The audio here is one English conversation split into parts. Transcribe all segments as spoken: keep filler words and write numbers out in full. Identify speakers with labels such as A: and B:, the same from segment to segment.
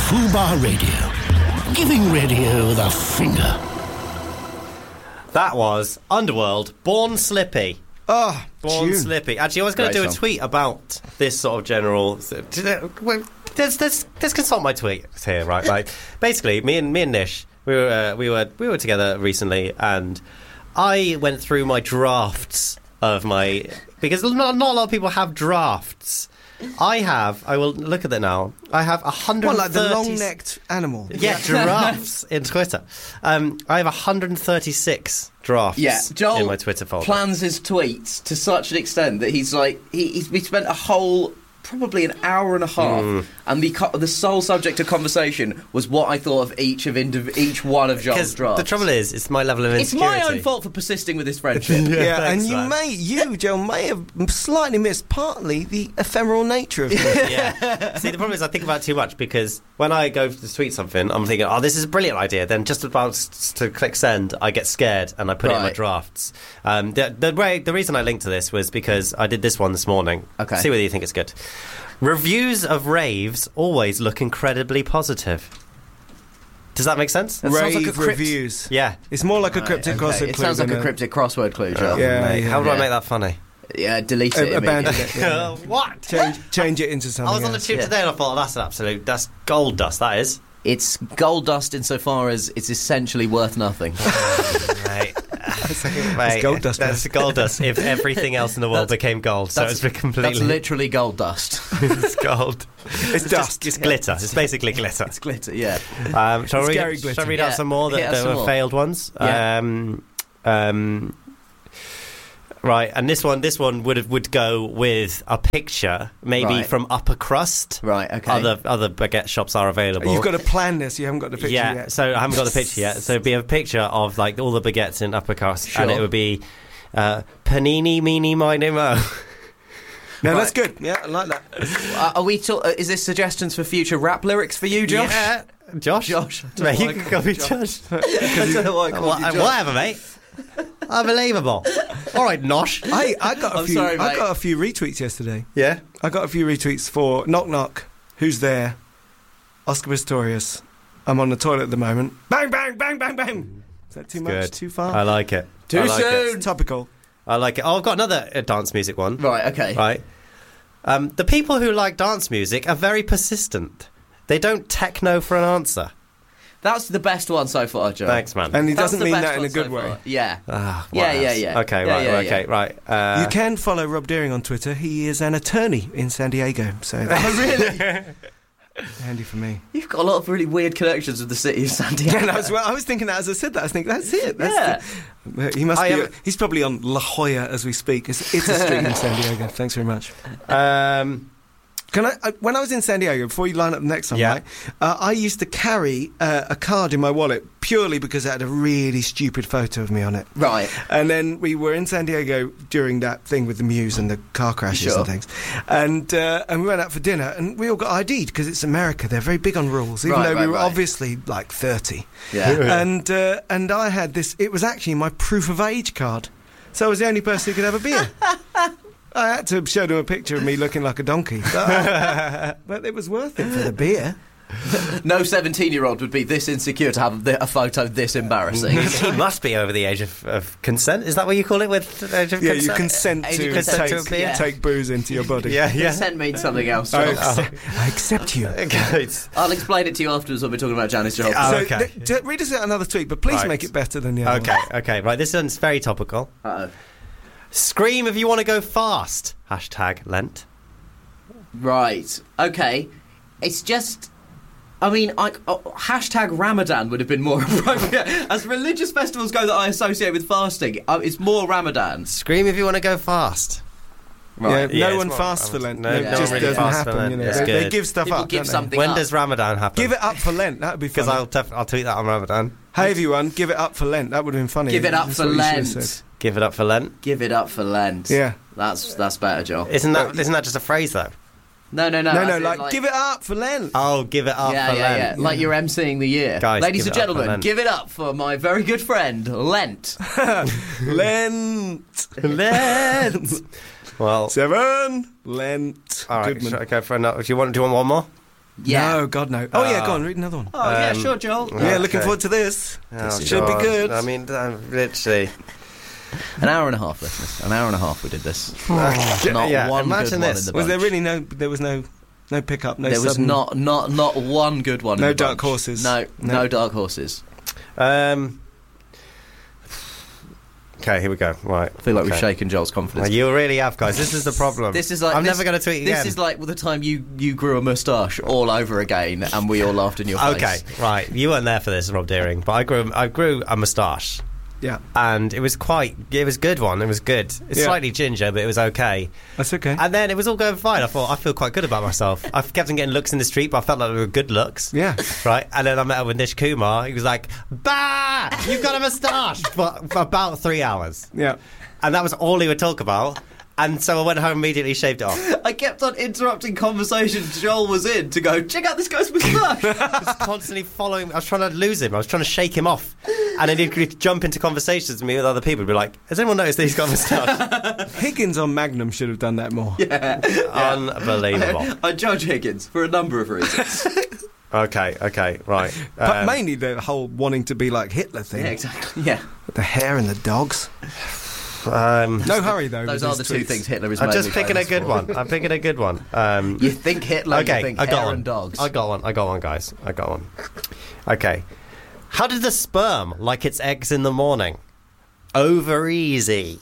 A: Fubar Radio. Giving radio the finger.
B: That was Underworld, Born Slippy.
C: Oh,
B: Born
C: June.
B: Slippy. Actually, I was going to do a
D: song.
B: tweet about this sort of general... There's, there's, there's consult my tweets here, right? Like, basically, me and me and Nish, we were uh, we were we were together recently, and I went through my drafts of my because not, not a lot of people have drafts. I have. I will look at it now. I have a hundred.
C: What, like the long-necked animal?
B: Yeah, giraffes in Twitter. Um, I have one hundred thirty-six drafts
D: Yeah, Joel
B: in my Twitter folder.
D: plans his tweets to such an extent that he's like he he's, we spent a whole probably an hour and a half,
B: Mm.
D: and the co- the sole subject of conversation was what I thought of each of indiv- each one of Joel's
B: Because
D: drafts.
B: the trouble is, it's my level of
D: it's
B: insecurity.
D: my own fault for persisting with this friendship.
C: Yeah,
B: thanks,
C: and you
B: man.
C: may, you, Joe, may have slightly missed partly the ephemeral nature of it.
B: Yeah. See, the problem is I think about it too much because when I go to tweet something, I'm thinking, oh, this is a brilliant idea. Then just about s- to click send, I get scared and I put it in my
D: Right.
B: drafts. Um, the, the, way, the reason I linked to this was because I did this one this morning.
D: Okay.
B: See whether you think it's good. Reviews of raves always look incredibly positive. Does that make sense?
D: That sounds
C: Rave
D: like a crypt-
C: reviews.
B: Yeah.
C: It's more like a
D: Right,
C: cryptic
D: okay.
C: crossword
D: It
C: clue
D: sounds like
C: than
D: a cryptic crossword clue, Joel.
B: Oh,
C: Yeah,
B: mate,
C: yeah.
B: How do I
D: Yeah.
B: make that funny?
D: Yeah, delete
C: A-
D: it
C: abandon
D: immediately.
C: it. Yeah.
B: What?
C: Change, change it into
B: I
C: something
B: was on the
C: else.
B: tube
D: Yeah.
B: today and I thought, oh, that's an absolute, that's gold dust, that is.
D: It's gold dust insofar as it's essentially worth nothing.
B: Mate. Mate,
C: gold dust,
B: That's gold dust if everything else in the world
D: That's-
B: became gold. So it's
D: That's
B: completely...
D: literally gold dust.
B: it's gold.
C: It's dust.
B: Just, it's glitter. It's basically glitter.
D: It's glitter, yeah.
B: Um, shall,
C: It's
B: I
C: Gary
B: read,
C: Glitter.
B: shall I read
D: Yeah,
B: out some more that,
D: hit us
B: that
D: some
B: were
D: more.
B: failed ones?
D: Yeah.
B: Um, um, right, and this one, this one would would go with a picture, maybe
D: Right.
B: from Upper Crust.
D: Right, okay.
B: Other other baguette shops are available.
C: You've got to plan this. You haven't got the picture
B: yeah,
C: yet.
B: so I haven't got the picture yet. So it'd be a picture of like all the baguettes in Upper Crust,
D: Sure.
B: and it would be uh, panini, meeny, miny, mo.
C: No,
D: Right.
C: that's good. Yeah, I like that.
D: Uh, are we? Ta- uh, is this suggestions for future rap lyrics for you, Josh?
B: Yeah. Josh?
D: Josh. I don't
B: Mate, you
D: like
B: can call me
D: Josh.
B: Josh.
D: I don't know why I called
B: Wha-
D: you Josh.
B: Whatever, mate. Unbelievable. All right, Nosh.
C: I, I got a
D: I'm
C: few.
D: sorry,
C: I
D: mate.
C: got a few retweets yesterday.
B: Yeah?
C: I got a few retweets for Knock Knock. Who's there? Oscar Pistorius. I'm on the toilet at the moment. Bang, bang, bang, bang, bang. Is that too much?
B: Good.
C: Too far?
B: I like it.
D: Too
B: I like
D: soon.
B: It.
C: Topical.
B: I like it. Oh, I've got another uh, dance music one.
D: Right. Okay.
B: Right. Um, the people who like dance music are very persistent. They don't techno for an answer.
D: That's the best one so far, Joe.
B: Thanks, man.
C: And he
D: That's
C: doesn't
D: the
C: mean
D: best
C: that in
D: one
C: a good
D: so
C: way.
D: far. Yeah.
B: Ah,
D: Yeah,
B: what
D: yeah,
B: else?
D: yeah.
B: Okay,
D: Yeah,
B: right,
D: yeah,
B: right,
D: yeah.
B: okay, right. Uh,
C: You can follow Rob Deering on Twitter. He is an attorney in San Diego. So that's
D: Oh, really?
C: handy for me.
D: You've got a lot of really weird connections with the city of San Diego.
C: Yeah, that's well, I was thinking that as I said that. I was thinking, that's it. That's
D: Yeah.
C: the- he must
B: I
C: be.
B: am-
C: He's probably on La Jolla as we speak. It's, it's a street in San Diego. Thanks very much.
B: um,
C: Can I, I? When I was in San Diego, before you line up the next one,
B: Yeah.
C: right, uh, I used to carry uh, a card in my wallet purely because it had a really stupid photo of me on it.
D: Right.
C: And then we were in San Diego during that thing with the Muse and the car crashes
D: Sure.
C: and things. And uh, and we went out for dinner and we all got I D'd because it's America. They're very big on rules, even
D: Right,
C: though we
D: right,
C: were
D: right.
C: obviously like thirty.
D: Yeah.
C: And uh, and I had this. It was actually my proof of age card. So I was the only person who could have a beer. I had to show them a picture of me looking like a donkey. But, uh, but it was worth it for the beer.
D: No seventeen-year-old would be this insecure to have a, a photo this embarrassing.
B: he must be over the age of, of consent. Is that what you call it with the age of
C: Yeah,
B: consent?
C: you consent
D: Age
C: to
D: of consent
C: take,
D: to a beer.
C: take booze into your body.
B: Yeah, yeah.
D: Consent means something else.
C: I,
D: Joel.
C: accept, I accept you.
B: Good.
D: I'll explain it to you afterwards when we're talking about Janice Joplin.
B: Oh,
C: So
B: okay.
C: th- th- read us out another tweet, but please
B: Right.
C: make it better than the other
B: Okay,
C: one.
B: okay, right. This one's very topical.
D: Uh-oh.
B: Scream if you want to go fast. Hashtag Lent.
D: Right. Okay. It's just. I mean, I, oh, hashtag Ramadan would have been more appropriate. As religious festivals go that I associate with fasting, uh, it's more Ramadan.
B: Scream if you want to go fast.
D: Right.
C: Yeah,
B: Yeah,
C: no
B: it's
C: one
B: more-
C: fasts for Lent.
B: no,
C: it
D: no
C: just
D: one really
C: doesn't
B: fasts for
C: happen.
B: Lent.
C: You know,
B: It's
C: they, they
B: good.
C: give stuff
D: People
C: up.
D: give
C: don't they?
D: something
B: When
D: up.
B: does Ramadan happen?
C: Give it up for Lent. That would be
B: Because
C: funny.
B: I'll, def- I'll tweet that on Ramadan.
C: Hey everyone, give it up for Lent. That would have been funny.
D: Give it up
C: That's
D: for
C: what you should have
D: Lent.
C: said.
B: Give it up for Lent.
D: Give it up for Lent.
C: Yeah.
D: That's that's better, Joel.
B: Isn't that isn't that just a phrase though?
D: No, no, no.
C: No,
D: as
C: no,
D: in,
C: like, give it up for Lent.
B: Oh, give it up
D: yeah,
B: for
D: yeah,
B: Lent.
D: yeah. Like you're emceeing the year.
B: Guys,
D: Ladies
B: give
D: and
B: it up for
D: gentlemen,
B: Lent.
D: give it up for my very good friend, Lent.
C: Lent.
B: Lent. Well,
C: Seven. Lent.
B: all right.
C: Goodman.
B: Should I go for another? Do you want? Do you want one more?
D: Yeah.
C: No, God, no. Oh, yeah,
B: Uh,
C: go on, read another one.
D: Oh, yeah,
B: Um,
D: sure, Joel.
C: Yeah,
B: okay.
C: looking forward to this.
B: Oh,
C: This should be
B: God.
C: good.
B: I mean, uh, literally.
D: An hour and a half, listeners. An hour and a half we did this.
B: Yeah,
D: Not
B: yeah,
D: one
B: imagine
D: good one
B: this.
D: in the
C: Was there
D: bunch.
C: really no... There was no... No pickup, no
D: There was
C: sudden...
D: not, not, not one good one.
C: No
D: in the
C: dark
D: bunch.
C: horses.
D: No, no,
C: No.
D: dark horses.
B: Um, okay, here we go. Right.
D: I feel like
B: okay.
D: we've shaken Joel's confidence.
B: Well, you really have, guys. This is the problem.
D: This is like
B: I'm
D: this,
B: never going to tweet
D: This
B: again.
D: is like the time you, you grew a moustache all over again, and we all laughed in your face.
B: Okay, right. You weren't there for this, Rob Deering, but I grew I grew a moustache,
C: Yeah,
B: and it was quite. It was a good one. It was good. It's
C: Yeah.
B: slightly ginger, but it was okay.
C: that's okay.
B: And then it was all going fine. I thought I feel quite good about myself. I kept on getting looks in the street, but I felt like they were good looks.
C: Yeah.
B: Right. And then I met up with Nish Kumar. He was like, "Bah! You've got a moustache!" for, for about three hours,
C: Yeah.
B: and that was all he would talk about. And so I went home immediately, shaved it off.
D: I kept on interrupting conversations Joel was in to go, check out this guy's moustache.
B: I was constantly following. I was trying to lose him. I was trying to shake him off, and then he'd jump into conversations with me with other people. He'd be like, "Has anyone noticed that he's got a moustache?"
C: Higgins on Magnum should have done that more.
B: Unbelievable.
D: I judge Higgins for a number of reasons.
B: Okay, okay, right.
C: But
B: Um,
C: mainly the whole wanting to be like Hitler thing.
D: Yeah, exactly. Yeah.
C: With the hair and the dogs.
B: um,
C: No hurry, though.
D: Those
C: with
D: are
C: his
D: the two
C: tweets.
D: things Hitler is
B: I'm
D: mainly
B: just picking a
D: famous
B: good
D: for.
B: one. I'm picking a good one. Um,
D: You think Hitler,
B: okay,
D: you think
B: I got
D: hair
B: one.
D: and dogs.
B: I got one. I got one, guys. I got one. Okay. How did the sperm like its eggs in the morning? Over easy.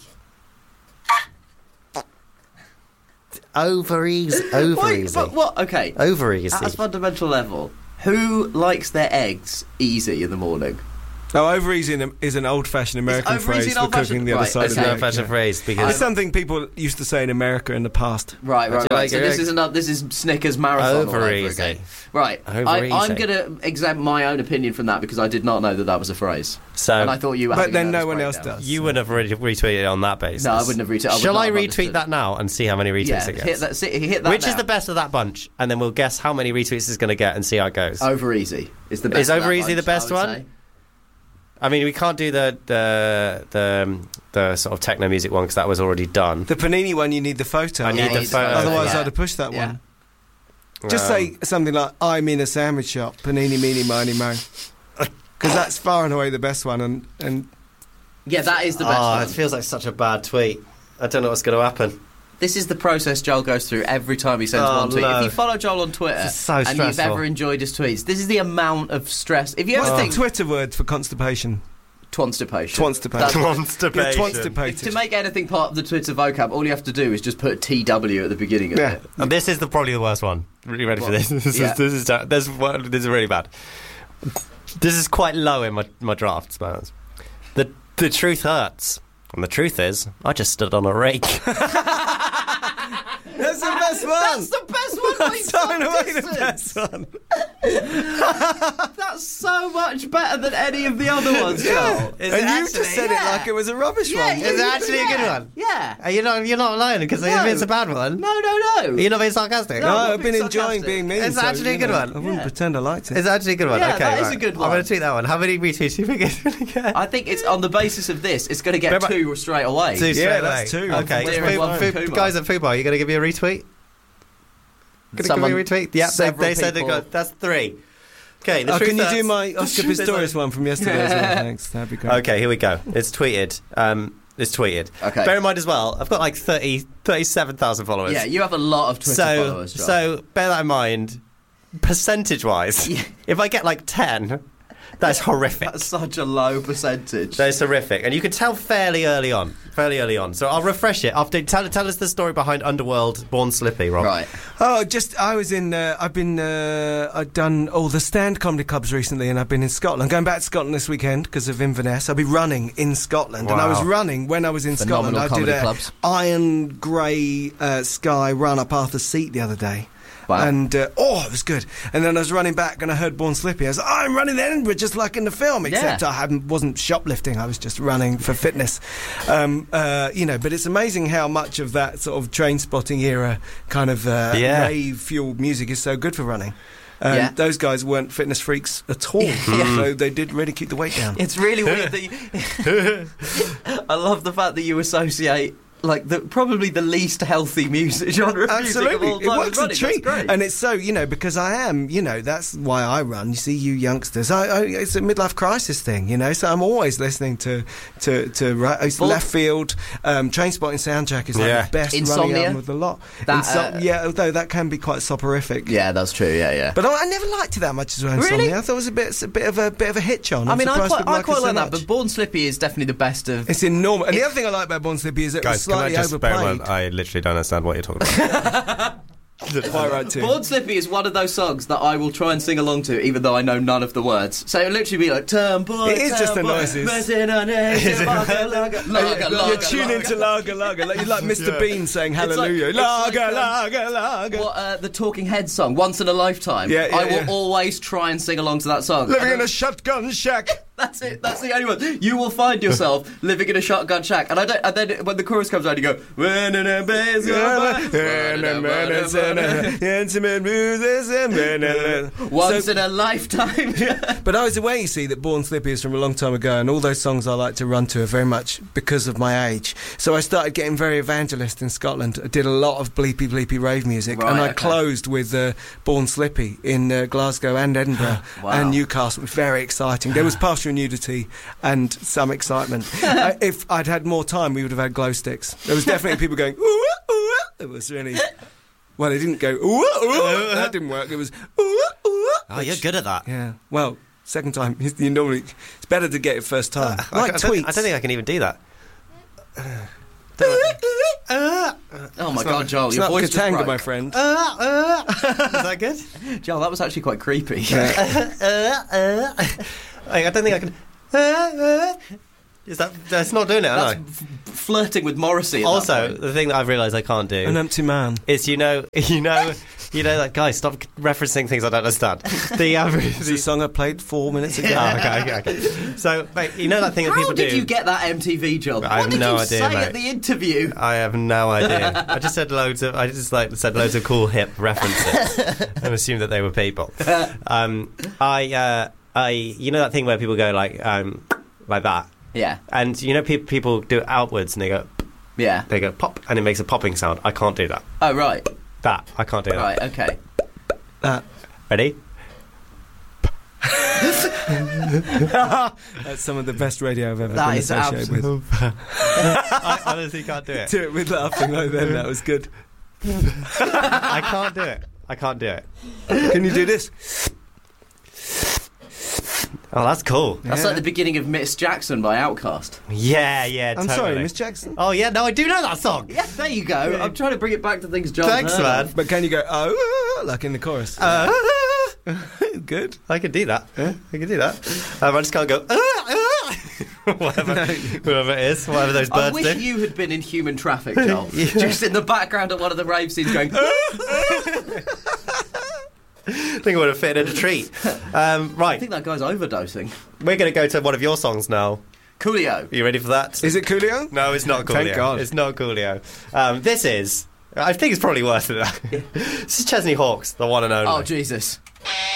B: Over easy. Over
D: Wait,
B: easy.
D: but what? Okay.
B: Over easy.
D: At a fundamental level, who likes their eggs easy in the morning?
C: Oh, over easy is an old-fashioned American
D: over easy
C: phrase
D: an
C: for cooking
D: old-fashioned-
C: the other
D: right,
C: side
B: It's
C: of
B: an
C: the
B: old
C: egg.
B: fashioned
C: yeah.
B: phrase
C: It's
B: because
C: something people used to say in America in the past.
D: Right, right,
B: Would you
D: right.
B: like
D: So
B: your
D: this
B: eggs?
D: is another. This is Snickers marathon all
B: Over
D: over
B: easy.
D: again. Right.
B: Over
D: I, I'm
B: easy.
D: going to examine my own opinion from that because I did not know that that was a phrase,
B: so
D: and I thought you were.
C: But
D: having a
C: then no
D: nervous
C: one else
D: breakdown.
C: does.
B: you wouldn't have really retweeted it on that basis.
D: No, I wouldn't have retweeted. I would
B: Shall
D: not
B: I
D: have
B: retweet
D: understood.
B: that now and see how many retweets
D: Yeah,
B: it gets?
D: hit that. see- Hit that.
B: Which is
D: now.
B: the best of that bunch, and then we'll guess how many retweets it's going to get and see how it goes.
D: Over easy is the best.
B: Is
D: of
B: over
D: that
B: easy the
D: bunch,
B: best
D: I would
B: one?
D: say.
B: I mean, we can't do the the the, um, the sort of techno music one because that was already done.
C: The Panini one, you need the photo.
B: I need
D: Yeah,
B: the
D: you need the
B: photo.
D: photo.
C: Otherwise,
D: Yeah.
C: I'd have pushed that
D: Yeah.
C: one. Just
B: Um,
C: say something like, I'm in a sandwich shop, Panini, meeny, miny, mo. Because that's far and away the best one. And, and
D: Yeah, that is the best
B: Oh,
D: one.
B: it feels like such a bad tweet. I don't know what's going to happen.
D: This is the process Joel goes through every time he sends
B: Oh,
D: one tweet.
B: no.
D: If you follow Joel on Twitter
B: This is so
D: and you've
B: stressful.
D: ever enjoyed his tweets, this is the amount of stress. If you ever
C: what's
D: think
C: the Twitter word for constipation?
D: Twanstipation.
C: Twanstipation.
D: That's-
C: You're twanstipated.
D: To make anything part of the Twitter vocab, all you have to do is just put T W at the beginning of
C: Yeah.
D: it.
B: And this is the, probably the worst one. Are you ready for
D: What?
B: this? This
D: Yeah.
B: is this is this is, one- this is really bad. This is quite low in my my drafts, man. The the truth hurts, and the truth is, I just stood on a rake.
C: That's the best one!
D: That's the best one.
C: That's
D: by
C: far and away the
D: some
C: best
D: distance.
C: one.
D: That's so much better than any of the other ones, Joel.
B: Is
C: And
B: it
C: you just
B: actually?
C: said it
D: Yeah.
C: like it was a rubbish
D: Yeah,
C: one.
D: yeah,
B: Is it actually a good
D: yeah.
B: one?
D: Yeah.
B: Are you not you're not lying because
D: No.
B: it's a bad one.
D: No, no, no.
B: You're not being sarcastic.
C: No,
D: No, I'm
C: I've been
D: being
C: enjoying
D: sarcastic.
C: being mean.
B: It's
C: so,
B: actually a
C: you
B: good
C: know,
B: one.
C: I wouldn't
D: Yeah.
C: pretend I liked it.
B: It's actually a good one.
D: Yeah,
B: okay,
D: that is
B: right.
D: a good
B: I'm
D: one.
B: going to tweet that one. How many retweets do you think it's going to get?
D: I think it's on the basis of this, it's going to get
B: Remember-
D: two straight away.
B: Two
C: Yeah,
B: straight
C: that's
B: away.
C: two.
B: Okay,
D: One from
B: Fu-
D: Deering, one
B: Fu-
D: from Kumar.
B: guys at Fubar, are you going to give me a retweet? Going to give me a retweet? Yeah, they,
D: several
B: they said they
D: people-
B: got. That's three. Okay, the
C: Oh,
B: truth
C: can you
B: hurts.
C: do my Oscar
B: truth is
C: Pistorius
B: I-
C: one from yesterday as well? Thanks, that'd be great.
B: Okay, here we go. It's tweeted. Um, it's tweeted.
D: Okay.
B: Bear in mind as well, I've got like thirty, thirty-seven thousand followers.
D: Yeah, you have a lot of Twitter
B: so,
D: followers, Joel.
B: so bear that in mind. Percentage-wise,
D: Yeah.
B: if I get like ten, that's horrific.
D: That's such a low percentage.
B: That is horrific, and you can tell fairly early on. Fairly early on. So I'll refresh it after. Tell, tell us the story behind Underworld Born Slippy, Rob.
D: Right.
C: Oh, just I was in. Uh, I've been. Uh, I've done all the stand comedy clubs recently, and I've been in Scotland. Going back to Scotland this weekend because of Inverness. I'll be running in Scotland, and I was
B: Wow.
C: running when I was in
D: Phenomenal
C: Scotland. I did
D: comedy
C: a
D: clubs.
C: iron grey uh, sky run up Arthur's Seat the other day.
D: Wow.
C: And uh, oh, it was good. And then I was running back, and I heard Born Slippy. I was like, oh, I'm running in Edinburgh, just like in the film, except
D: Yeah.
C: I hadn't, wasn't shoplifting. I was just running for fitness. Um, uh, you know, but it's amazing how much of that sort of train spotting era kind of uh,
B: Yeah.
C: rave fueled music is so good for running. Um,
D: Yeah.
C: Those guys weren't fitness freaks at all,
D: Yeah.
C: so they did really keep the weight down.
D: It's really weird that you... I love the fact that you associate like the probably the least healthy music genre. Of
C: Absolutely,
D: music of all
C: it
D: time
C: works a
D: running.
C: treat,
D: That's great.
C: and it's so you know because I am you know that's why I run. You see, you youngsters, I, I it's a midlife crisis thing, you know. So I'm always listening to to to ra- it's
D: Well-
C: Left Field. Um, Trainspotting soundtrack is like
B: Yeah.
C: the best running
D: Insomnia?
C: album of the lot.
D: That,
C: Insom-
D: uh,
C: yeah, although that can be quite soporific.
D: Yeah, that's true. Yeah, yeah.
C: But I, I never liked it that much as well. Insomnia.
D: Really?
C: I thought it was a bit, a bit of a bit of a hitch on.
D: I
C: I'm
D: mean, I
C: surprised
D: quite,
C: people
D: I
C: like it
D: quite
C: so
D: like that,
C: much.
D: but Born Slippy is definitely the best of.
C: It's enormous. And the other thing I like about Born Slippy is it was
B: Guys, can I
C: slightly
B: just bear in
C: overplayed.
B: mind, I literally don't understand what you're talking about.
C: Quite right too.
D: Born Slippy is one of those songs that I will try and sing along to, even though I know none of the words. So it'll literally be like, turn boy,
C: It is
D: turn
C: just the
D: boy,
C: noises.
D: messing on it, lager, lager, lager,
C: You're
D: lager,
C: tuning
D: lager.
C: into Lager Lager. Like, you're like Mister
B: Yeah.
C: Bean saying
D: It's like-
C: hallelujah.
D: it's like,
C: Lager
D: um,
C: Lager Lager.
D: What, uh, the Talking Heads song, Once in a Lifetime.
C: Yeah, yeah,
D: I will
C: yeah.
D: always try and sing along to that song.
C: Living
D: And
C: in a shotgun shack.
D: That's it. That's the only one. You will find yourself living in a shotgun shack, and I don't. And then when the chorus comes on, you go. "When in a base go by."
C: Intimate music.
D: Once
C: So-
D: in a lifetime.
C: But I was aware, you see, that Born Slippy is from a long time ago, and all those songs I like to run to are very much because of my age. So I started getting very evangelist in Scotland. I did a lot of bleepy bleepy rave music,
D: Right,
C: and I
D: okay.
C: closed with uh, Born Slippy in uh, Glasgow and Edinburgh
D: Wow.
C: and Newcastle. It was very exciting. There was partial nudity and some excitement. uh, if I'd had more time, we would have had glow sticks. There was definitely people going, ooh, ooh. It was really... Well, they didn't go, ooh, ooh. That didn't work. It was, ooh, ooh.
B: Oh, you're good at that.
C: Yeah. Well, second time, you normally it's better to get it first time.
B: I,
C: like
B: I,
C: tweets.
B: don't, I don't think I can even do that.
D: Oh my God, Joel,
C: it's
D: your
C: not
D: voice just
C: Katanga,
D: broke.
C: my friend.
B: Uh, Is that good?
D: Joel, that was actually quite creepy.
B: uh, I don't think I can. Uh, uh. Is that? That's not doing it. I
D: That's
B: know.
D: f- flirting with Morrissey. At that
B: Also,
D: point.
B: the thing that I've realised I can't do
C: An empty man.
B: is, you know, you know, you know, like, guys, stop referencing things I don't understand. The average.
C: It's a song I played four minutes ago.
B: Oh, okay, okay, okay. So, mate, you know that thing that
D: how
B: people
D: did
B: do.
D: you get that M T V job?
B: I
D: what
B: have
D: did
B: no
D: you
B: idea,
D: say
B: mate.
D: at the interview?
B: I have no idea. I just said loads of. I just like said loads of cool hip references and assumed that they were people. Um, I, uh, I, you know that thing where people go like, um, like that,
D: Yeah,
B: and you know people people do it outwards and they go,
D: yeah.
B: they go pop, and it makes a popping sound. I can't do that.
D: Oh right,
B: That I can't do that.
D: right, okay.
C: That.
B: Ready?
C: That's some of the best radio I've ever
D: That
C: been
D: is
C: associated with.
B: I honestly can't do it.
C: Do it with laughing like then. That was good.
B: I can't do it. I can't do it.
C: Can you do this?
B: Oh, that's cool.
D: That's
C: Yeah.
D: like the beginning of Miss Jackson by Outkast.
B: Yeah, yeah.
C: I'm
B: totally.
C: sorry, Miss Jackson.
B: Oh yeah, no, I do know that song.
D: Yeah, there you go. I'm trying to bring it back to things John.
B: Thanks, man.
C: But can you go oh like in the chorus?
B: Uh,
C: Good.
B: I can do that. I can do that. Um, I just can't go. Uh, uh, whatever, whoever it is, whatever those
D: I
B: birds
D: wish
B: do.
D: you had been in Human Traffic, Joel.
B: Yeah.
D: Just in the background at one of the rave scenes going.
B: I think it would have fit in a treat. Um,
D: I
B: right,
D: think that guy's overdosing.
B: we're going to go to one of your songs now.
D: Coolio.
B: Are you ready for that?
C: Is it Coolio?
B: No, it's not Coolio.
C: Thank God.
B: It's not Coolio. Um, this is. I think it's probably worse than that. This is Chesney Hawkes, the one and only.
D: Oh Jesus.